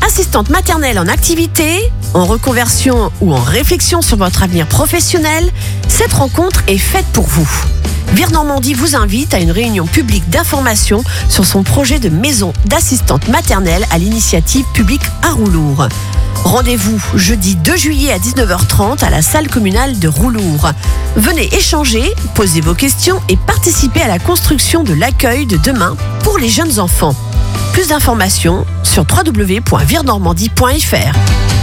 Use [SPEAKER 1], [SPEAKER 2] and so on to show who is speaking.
[SPEAKER 1] Assistante maternelle en activité, en reconversion ou en réflexion sur votre avenir professionnel, cette rencontre est faite pour vous. Vire Normandie vous invite à une réunion publique d'information sur son projet de maison d'assistante maternelle à l'initiative publique à Roulours. Rendez-vous jeudi 2 juillet à 19h30 à la salle communale de Roulours. Venez échanger, poser vos questions et participer à la construction de l'accueil de demain pour les jeunes enfants. Plus d'informations sur www.virenormandie.fr.